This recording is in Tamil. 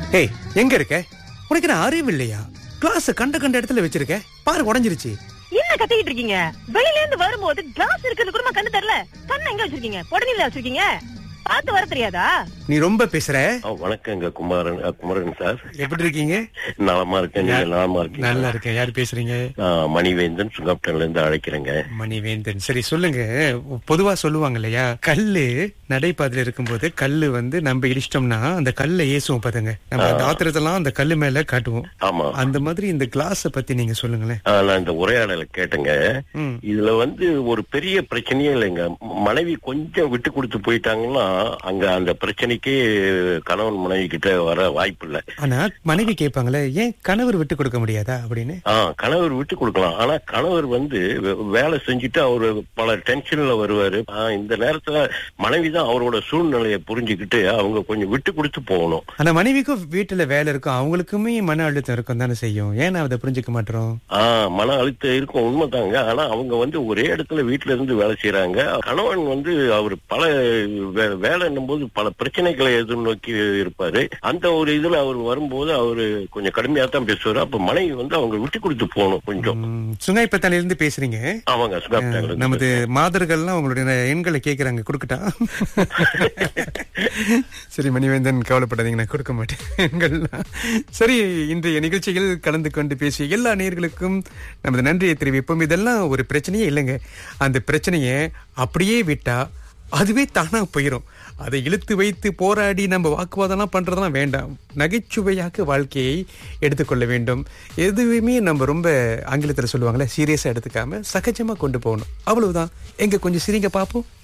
ஏய், எங்க இருக்க? உனக்கு நான் அறிவு இல்லையா? கிளாஸ் கண்ட கண்ட இடத்துல வச்சிருக்க பாரு, உடைஞ்சிருச்சு. என்ன கத்திக்கிட்டு இருக்கீங்க? வெளியில இருந்து வரும்போது கிளாஸ் இருக்கிறது கூட கண்ணு தெரியல. கண்ணை எங்க வச்சிருக்கீங்க? உடனே வச்சிருக்கீங்க. பார்த்து வர தெரியாதா? நீ ரொம்ப பேசுற. வணக்கங்க குமரன் சார். எப்படி இருக்கீங்க? நலமா இருக்கேன். நீங்க நலமா இருக்கீங்க? நல்லா இருக்கேன். யாரு பேசுறீங்க? மணிவேந்தன் சுங்கப்டன்ல இருந்து அழைக்கிறேங்க. மணிவேந்தன், சரி சொல்லுங்க. பொதுவா சொல்லுவாங்க இல்லையா, கல்லு நடைபாதையில இருக்கும்போது கல்லு நம்ம இடிச்சிட்டோம்னா அந்த கல்ல ஏசுவோம் பாருங்க. நம்ம அந்த ஆத்திரத்தெல்லாம் அந்த கல்லு மேல காட்டுவோம். ஆமா, அந்த மாதிரி இந்த கிளாஸ பத்தி நீங்க சொல்லுங்களேன். நான் இந்த உரையாடலை கேட்டேங்க. இதுல ஒரு பெரிய பிரச்சனையே இல்லைங்க. மனைவி கொஞ்சம் விட்டு கொடுத்து போயிட்டாங்கன்னா அங்க அந்த பிரச்சனைக்கு கணவன் மனைவி கிட்ட வர வாய்ப்பு இல்ல. ஆனா மனைவி கேட்பாங்களே, ஏன் கணவர் விட்டு கொடுக்க முடியாதா அப்படின்னு. கணவர் விட்டு கொடுக்கலாம். ஆனா கணவர் வேலை செஞ்சுட்டு அவரு பல டென்ஷன்ல வருவாரு. இந்த நேரத்துல மனைவி தான் அவரோட சூழ்நிலையை புரிஞ்சுக்கிட்டு அவங்க கொஞ்சம் விட்டு கொடுத்து போகணும். ஆனா மனைவிக்கும் வீட்டுல வேலை இருக்கும், அவங்களுக்குமே மன அழுத்தம் இருக்கும் தானே செய்யும். ஏன் அதை புரிஞ்சுக்க மாட்டோம்? மன அழுத்தம் இருக்கும், உண்மைதாங்க. ஆனா அவங்க ஒரே இடத்துல வீட்டுல இருந்து வேலை செய்யறாங்க. கணவன் அவர் பல வேலைன்னும் போது பல பிரச்சனைகளை எதிர்நோக்கி இருப்பாரு. அந்த ஒரு இதுல அவர் வரும்போது அவரு கொஞ்சம் கடுமையா தான் பேசுவாரு. அப்ப மனைவி அவங்க விட்டு கொடுத்து போகணும் கொஞ்சம். சுங்காய்பத்தானில இருந்து பேசுறீங்க? ஆமாங்க, சுங்காய்பத்தானில. நமது மாதர்கள்லாம் உங்களுடைய எண்களை கேக்குறாங்க, கொடுக்கட்டா? சரி மணிவேந்தன், கவலைப்படாதீங்க, நான் கொடுக்க மாட்டேன் எண்கள்லாம். சரி, இன்றைய நிகழ்ச்சியில் கலந்து கொண்டு பேசிய எல்லா நேயர்களுக்கும் நமது நன்றியை தெரிவிப்போம். இதெல்லாம் ஒரு பிரச்சனையே இல்லைங்க. அந்த பிரச்சனையை அப்படியே விட்டா அதுவே தானா போயிடும். அதை இழுத்து வைத்து போராடி நம்ம வாக்குவாதம்லாம் பண்றதெல்லாம் வேண்டாம். நகைச்சுவையாக வாழ்க்கையை எடுத்துக்கொள்ள வேண்டும். எதுவுமே நம்ம ரொம்ப ஆங்கிலத்தில் சொல்லுவாங்களே, சீரியஸா எடுத்துக்காம சகஜமா கொண்டு போகணும். அவ்வளவுதான். எங்க கொஞ்சம் சிரிங்க பாப்போம்.